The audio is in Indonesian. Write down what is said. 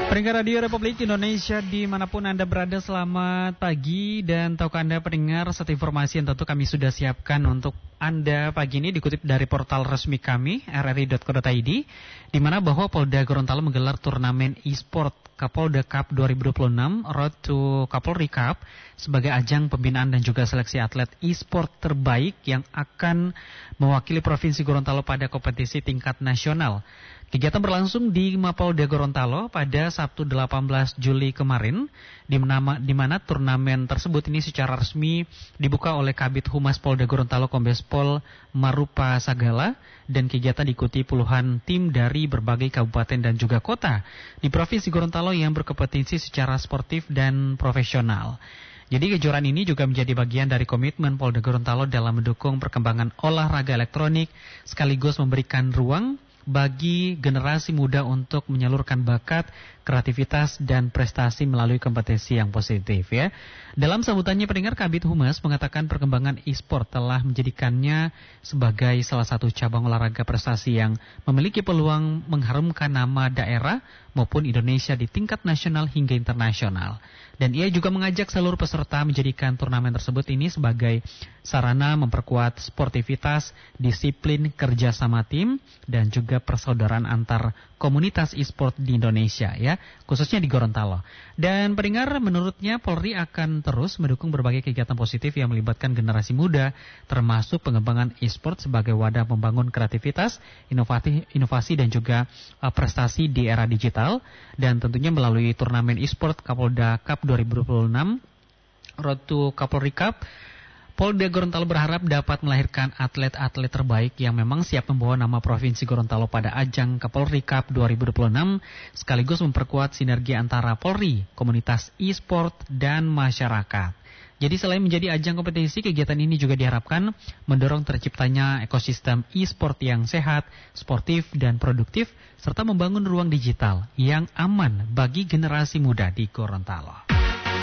Pendengar Radio Republik Indonesia dimanapun Anda berada, selamat pagi. Dan tahukah Anda pendengar, satu informasi yang tentu kami sudah siapkan untuk Anda pagi ini dikutip dari portal resmi kami rri.co.id, di mana bahwa Polda Gorontalo menggelar turnamen e-sport Kapolda Cup 2026 Road to Kapolri Cup sebagai ajang pembinaan dan juga seleksi atlet e-sport terbaik yang akan mewakili Provinsi Gorontalo pada kompetisi tingkat nasional. Kegiatan berlangsung di Mapolda Gorontalo pada Sabtu 18 Juli kemarin, di mana turnamen tersebut ini secara resmi dibuka oleh Kabid Humas Polda Gorontalo Kombes Pol Marupa Sagala, dan kegiatan diikuti puluhan tim dari berbagai kabupaten dan juga kota di Provinsi Gorontalo yang berkompetensi secara sportif dan profesional. Jadi kejuaraan ini juga menjadi bagian dari komitmen Polda Gorontalo dalam mendukung perkembangan olahraga elektronik sekaligus memberikan ruang bagi generasi muda untuk menyalurkan bakat, kreativitas, dan prestasi melalui kompetisi yang positif ya. Dalam sambutannya, pendengar, Kabid Humas mengatakan perkembangan e-sport telah menjadikannya sebagai salah satu cabang olahraga prestasi yang memiliki peluang mengharumkan nama daerah maupun Indonesia di tingkat nasional hingga internasional. Dan ia juga mengajak seluruh peserta menjadikan turnamen tersebut ini sebagai sarana memperkuat sportivitas, disiplin, kerjasama tim, dan juga persaudaraan antar komunitas e-sport di Indonesia ya, khususnya di Gorontalo. Dan pendengar, menurutnya Polri akan terus mendukung berbagai kegiatan positif yang melibatkan generasi muda, termasuk pengembangan e-sport sebagai wadah membangun kreativitas, inovasi dan juga prestasi di era digital. Dan tentunya melalui turnamen e-sport Kapolda Cup 2026 Road to Kapolri Cup, Polda Gorontalo berharap dapat melahirkan atlet-atlet terbaik yang memang siap membawa nama Provinsi Gorontalo pada ajang Kapolri Cup 2026, sekaligus memperkuat sinergi antara Polri, komunitas e-sport, dan masyarakat. Jadi selain menjadi ajang kompetisi, kegiatan ini juga diharapkan mendorong terciptanya ekosistem e-sport yang sehat, sportif, dan produktif, serta membangun ruang digital yang aman bagi generasi muda di Gorontalo.